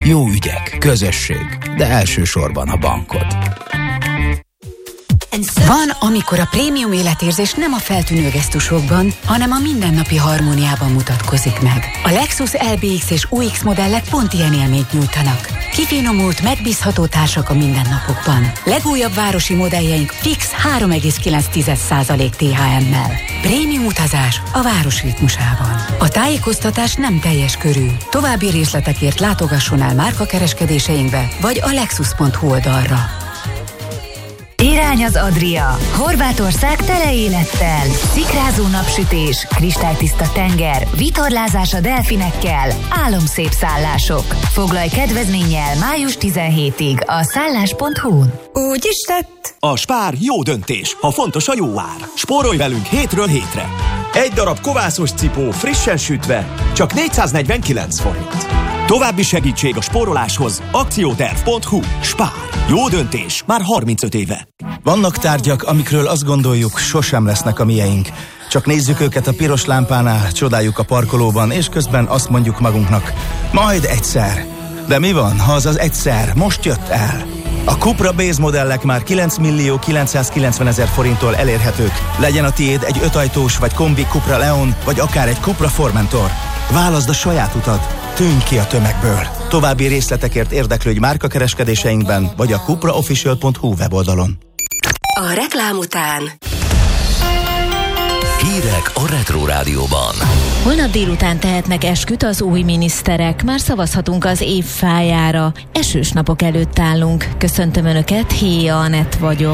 Jó ügyek, közösség, de elsősorban a bankod. Van, amikor a prémium életérzés nem a feltűnő gesztusokban, hanem a mindennapi harmóniában mutatkozik meg. A Lexus LBX és UX modellek pont ilyen élményt nyújtanak. Kifinomult, megbízható társak a mindennapokban. Legújabb városi modelljeink fix 3,9% THM-mel. Prémium utazás a város ritmusában. A tájékoztatás nem teljes körű. További részletekért látogasson el márkakereskedéseinkbe, vagy a lexus.hu oldalra. Irány az Adria. Horvátország tele élettel. Szikrázó napsütés, kristálytiszta tenger, vitorlázás a delfinekkel, álomszép szállások. Foglalj kedvezménnyel május 17-ig a szállás.hu-n. Úgy is tett. A Spár jó döntés, ha fontos a jó ár. Spórolj velünk hétről hétre. Egy darab kovászos cipó frissen sütve csak 449 forint. További segítség a spóroláshoz akcióterv.hu. Spár. Jó döntés, már 35 éve. Vannak tárgyak, amikről azt gondoljuk, sosem lesznek a mieink. Csak nézzük őket a piros lámpánál, csodáljuk a parkolóban, és közben azt mondjuk magunknak, majd egyszer. De mi van, ha az az egyszer most jött el? A Cupra Base modellek már 9.990.000 forinttól elérhetők. Legyen a tiéd egy 5 ajtós vagy kombi Cupra Leon, vagy akár egy Cupra Formentor. Válaszd a saját utat, tűnj ki a tömegből. További részletekért érdeklődj márkakereskedéseinkben, vagy a cupraofficial.hu weboldalon. A reklám után hírek a Retro Rádióban. Holnap délután tehetnek esküt az új miniszterek. Már szavazhatunk az év fájára. Esős napok előtt állunk. Köszöntöm Önöket, Héja Anett vagyok.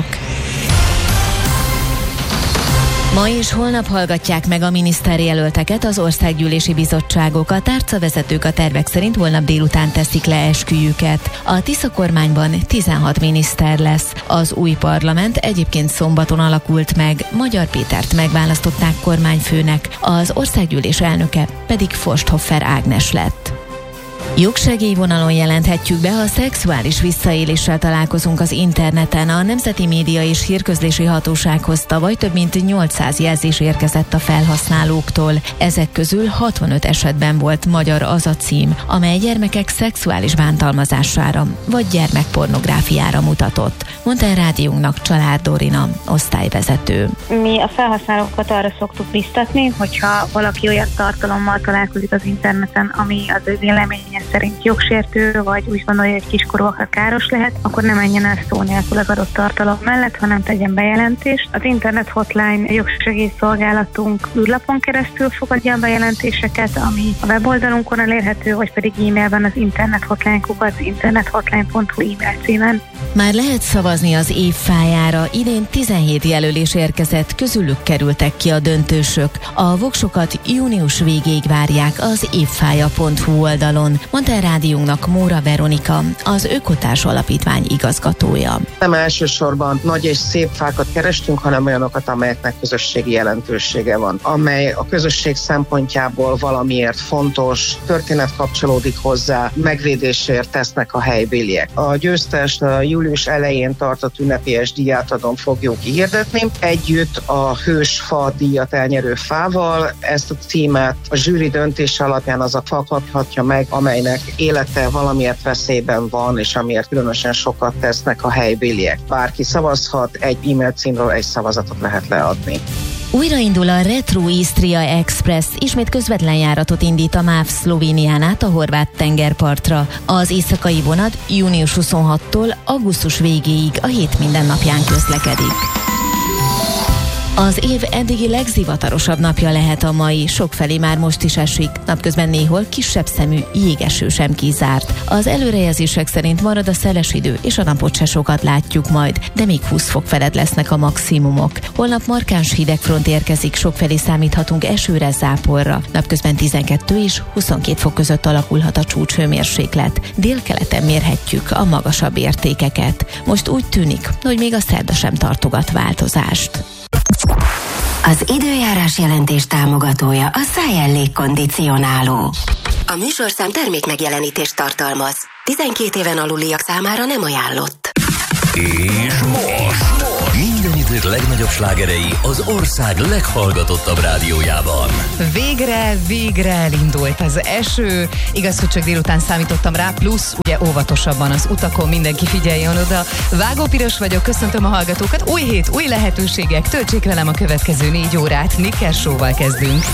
Ma és holnap hallgatják meg a miniszterjelölteket, az országgyűlési bizottságok. A tárcavezetők a tervek szerint holnap délután teszik le esküjüket. A Tisza kormányban 16 miniszter lesz. Az új parlament egyébként szombaton alakult meg. Magyar Pétert megválasztották kormányfőnek, az országgyűlés elnöke pedig Forsthoffer Ágnes lett. Jogsegélyvonalon jelenthetjük be, ha szexuális visszaéléssel találkozunk az interneten. A Nemzeti Média és Hírközlési Hatósághoz tavaly több mint 800 jelzés érkezett a felhasználóktól. Ezek közül 65 esetben volt magyar az a cím, amely gyermekek szexuális bántalmazására vagy gyermekpornográfiára mutatott, mondta a rádiónknak Család Dorina, osztályvezető. Mi a felhasználókat arra szoktuk biztatni, hogyha valaki olyan tartalommal találkozik az interneten, ami az ő véleménye szerint jogsértő, vagy úgy gondolja, hogy kiskorúakra káros lehet, akkor ne menjen el szó nélkül az adott tartalom mellett, hanem tegyen bejelentést. Az internet hotline jogsegélyszolgálatunk űrlapon keresztül fogadja a bejelentéseket, ami a weboldalunkon elérhető, vagy pedig e-mailben az internethotline@internethotline.hu e-mail címen. Már lehet szavazni az év fájára. Idén 17 jelölés érkezett, közülük kerültek ki a döntősök. A voksokat június végéig várják az évfája.hu oldalon, mondta a rádiónknak Móra Veronika, az Ökotárs Alapítvány igazgatója. Nem elsősorban nagy és szép fákat kerestünk, hanem olyanokat, amelyeknek közösségi jelentősége van, amely a közösség szempontjából valamiért fontos, történet kapcsolódik hozzá, megvédésért tesznek a helybéliek. A győztest a július elején tartott ünnepélyes díjátadón fogjuk kihirdetni. Együtt a Hősfa díjat elnyerő fával ezt a címet a zsűri döntése alapján az a fa kaphatja meg, amelynek élete valamiért veszélyben van, és amiért különösen sokat tesznek a helybéliek. Bárki szavazhat, egy e-mail címről egy szavazatot lehet leadni. Újraindul a Retro Istria Express, ismét közvetlen járatot indít a MÁV Szlovénián át a horvát tengerpartra. Az éjszakai vonat június 26-tól augusztus végéig a hét minden napján közlekedik. Az év eddigi legzivatarosabb napja lehet a mai, sokfelé már most is esik, napközben néhol kisebb szemű jégeső sem kizárt. Az előrejelzések szerint marad a szeles idő, és a napot se sokat látjuk majd, de még 20 fok felett lesznek a maximumok. Holnap markáns hidegfront érkezik, sokfelé számíthatunk esőre, záporra. Napközben 12 és 22 fok között alakulhat a csúcshőmérséklet. Délkeleten mérhetjük a magasabb értékeket. Most úgy tűnik, hogy még a szerda sem tartogat változást. Az időjárás jelentés támogatója a Szájel légkondicionáló. A műsorszám termék megjelenítést tartalmaz. 12 éven aluliak számára nem ajánlott. És most Minden idők legnagyobb slágerei az ország leghallgatottabb rádiójában. Végre elindult az eső. Igaz, hogy csak délután számítottam rá, plusz ugye óvatosabban az utakon, mindenki figyeljen oda. Vágó Piros vagyok, köszöntöm a hallgatókat. Új hét, új lehetőségek, töltsék velem a következő 4 órát. Nicker Show-val kezdünk.